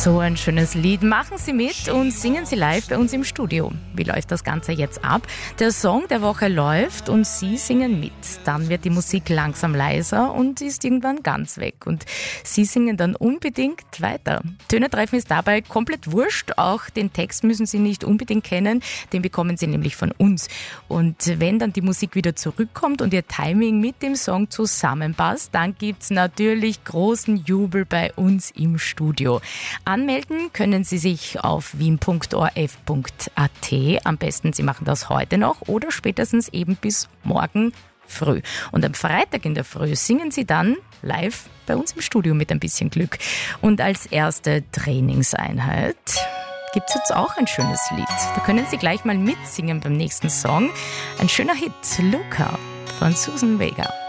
So ein schönes Lied. Machen Sie mit und singen Sie live bei uns im Studio. Wie läuft das Ganze jetzt ab? Der Song der Woche läuft und Sie singen mit. Dann wird die Musik langsam leiser und ist irgendwann ganz weg. Und Sie singen dann unbedingt weiter. Töne treffen ist dabei komplett wurscht. Auch den Text müssen Sie nicht unbedingt kennen. Den bekommen Sie nämlich von uns. Und wenn dann die Musik wieder zurückkommt und Ihr Timing mit dem Song zusammenpasst, dann gibt's natürlich großen Jubel bei uns im Studio. Anmelden können Sie sich auf wien.orf.at. Am besten, Sie machen das heute noch oder spätestens eben bis morgen früh. Und am Freitag in der Früh singen Sie dann live bei uns im Studio mit ein bisschen Glück. Und als erste Trainingseinheit gibt es jetzt auch ein schönes Lied. Da können Sie gleich mal mitsingen beim nächsten Song. Ein schöner Hit, Luca von Susan Vega.